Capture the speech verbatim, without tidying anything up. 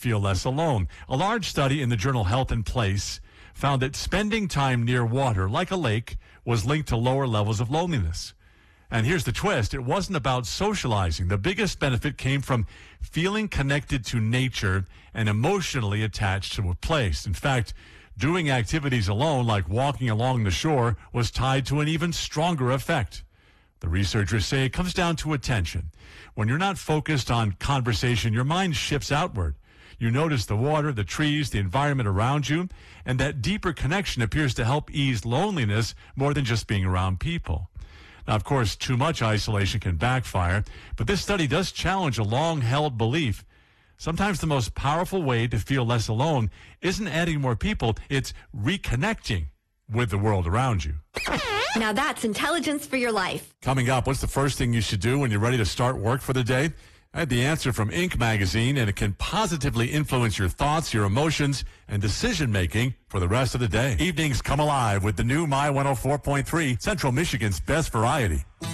feel less alone. A large study in the journal Health and Place found that spending time near water, like a lake, was linked to lower levels of loneliness. And here's the twist. It wasn't about socializing. The biggest benefit came from feeling connected to nature and emotionally attached to a place. In fact, doing activities alone, like walking along the shore, was tied to an even stronger effect. The researchers say it comes down to attention. When you're not focused on conversation, your mind shifts outward. You notice the water, the trees, the environment around you, and that deeper connection appears to help ease loneliness more than just being around people. Now, of course, too much isolation can backfire, but this study does challenge a long-held belief. Sometimes the most powerful way to feel less alone isn't adding more people, it's reconnecting with the world around you. Now that's intelligence for your life. Coming up, what's the first thing you should do when you're ready to start work for the day? I had the answer from Inc magazine, and it can positively influence your thoughts, your emotions, and decision-making for the rest of the day. Evenings come alive with the new My one oh four point three, Central Michigan's best variety.